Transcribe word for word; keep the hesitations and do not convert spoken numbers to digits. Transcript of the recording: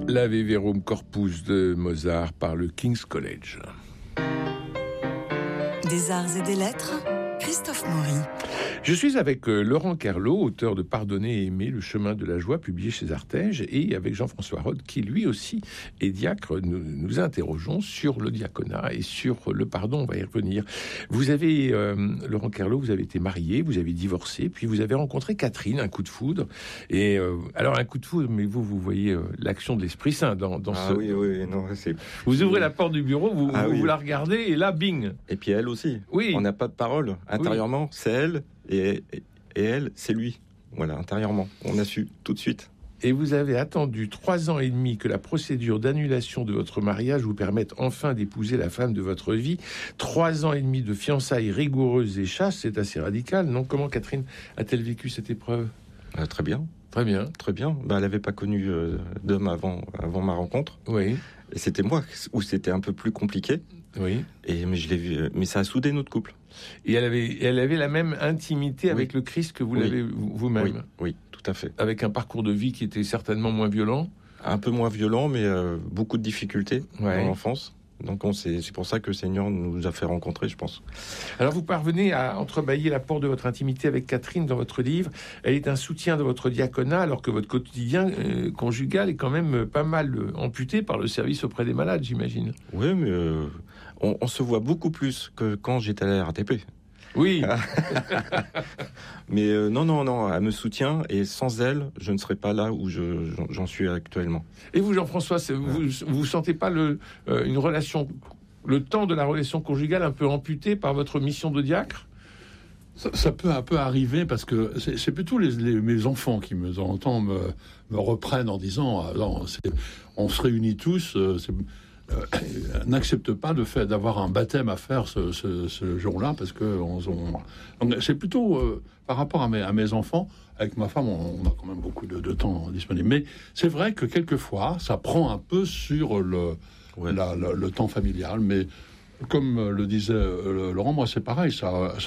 L'Ave Verum Corpus de Mozart par le King's College. Des arts et des lettres, Christophe Maury. Je suis avec euh, Laurent Kerlot, auteur de Pardonner et aimer, le chemin de la joie, publié chez Artege, et avec Jean-François Rode, qui lui aussi est diacre. Nous nous interrogeons sur le diaconat et sur le pardon, on va y revenir. Vous avez, euh, Laurent Kerlot, vous avez été marié, vous avez divorcé, puis vous avez rencontré Catherine, un coup de foudre. Et euh, alors un coup de foudre, mais vous, vous voyez euh, l'action de l'Esprit Saint dans, dans ah ce... Ah oui, oui, non, c'est... Vous ouvrez la porte du bureau, vous, ah vous, oui. vous la regardez, et là, bing. Et puis elle aussi. Oui. On n'a pas de parole. Intérieurement, oui. C'est elle. Et, et, et elle, c'est lui. Voilà, intérieurement. On a su tout de suite. Et vous avez attendu trois ans et demi que la procédure d'annulation de votre mariage vous permette enfin d'épouser la femme de votre vie. Trois ans et demi de fiançailles rigoureuses et chasses, c'est assez radical, non? Comment Catherine a-t-elle vécu cette épreuve? euh, Très bien. Très bien. Très bien. Bah, elle n'avait pas connu euh, d'homme avant, avant ma rencontre. Oui. Et c'était moi où c'était un peu plus compliqué. Oui. Et mais je l'ai vu, mais ça a soudé notre couple. Et elle avait, elle avait la même intimité oui. avec le Christ que vous oui. l'avez vous-même. Oui. oui, tout à fait. Avec un parcours de vie qui était certainement moins violent. Un peu moins violent, mais euh, beaucoup de difficultés ouais. dans l'enfance. Donc on c'est, c'est pour ça que le Seigneur nous a fait rencontrer, je pense. Alors vous parvenez à entrebâiller la porte de votre intimité avec Catherine dans votre livre. Elle est un soutien de votre diaconat, alors que votre quotidien euh, conjugal est quand même pas mal euh, amputé par le service auprès des malades, j'imagine. Oui, mais euh, on, on se voit beaucoup plus que quand j'étais à la R A T P. Oui. Mais euh, non, non, non, elle me soutient et sans elle, je ne serais pas là où je, j'en, j'en suis actuellement. Et vous, Jean-François, vous vous sentez pas le, euh, une relation, le temps de la relation conjugale un peu amputé par votre mission de diacre? Ça, ça peut un peu arriver parce que c'est, c'est plutôt les, les, mes enfants qui me temps me, me reprennent en disant ah, non, c'est, on se réunit tous. Euh, c'est, Euh, n'accepte pas le fait d'avoir un baptême à faire ce, ce, ce jour-là parce que on, on, on, c'est plutôt euh, par rapport à mes, à mes enfants. Avec ma femme, on, on a quand même beaucoup de, de temps disponible. Mais c'est vrai que quelquefois, ça prend un peu sur le, ouais. la, le, le temps familial. Mais comme le disait euh, Laurent, moi c'est pareil, ça,